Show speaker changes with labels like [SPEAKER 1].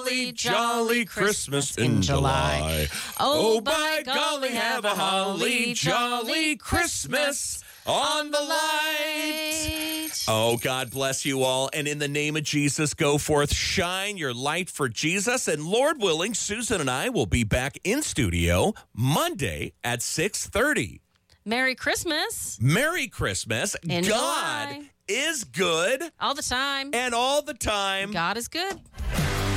[SPEAKER 1] holly jolly Christmas in July. Oh, by golly, have a holly jolly Christmas on the light. Oh, God bless you all. And in the name of Jesus, go forth, shine your light for Jesus. And Lord willing, Susan and I will be back in studio Monday at 6:30.
[SPEAKER 2] Merry Christmas.
[SPEAKER 1] Merry Christmas.
[SPEAKER 2] In
[SPEAKER 1] God
[SPEAKER 2] July.
[SPEAKER 1] is good.
[SPEAKER 2] All the time.
[SPEAKER 1] And all the time.
[SPEAKER 2] God is good.